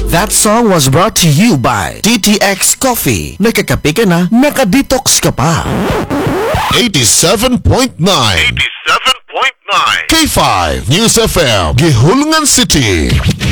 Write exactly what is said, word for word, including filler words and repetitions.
That song was brought to you by T T X Coffee. Nakakape ka na, nakadetox ka pa. eighty-seven point nine eighty-seven point nine K five News F M, Gihulungan City.